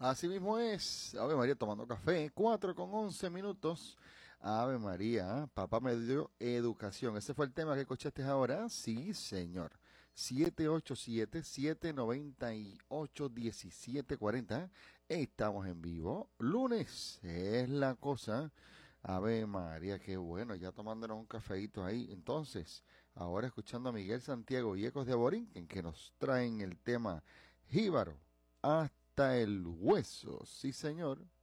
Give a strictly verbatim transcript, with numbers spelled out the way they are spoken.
Así mismo es. Ave María tomando café. Cuatro con once minutos. Ave María, papá me dio educación. Ese fue el tema que escuchaste ahora. Sí, señor. siete ocho siete, siete nueve ocho, uno siete cuatro cero. Estamos en vivo. Lunes es la cosa. Ave María, qué bueno. Ya tomándonos un cafeíto ahí. Entonces, ahora escuchando a Miguel Santiago y Ecos de Borinquen, que nos traen el tema Jíbaro hasta el hueso. Sí, señor.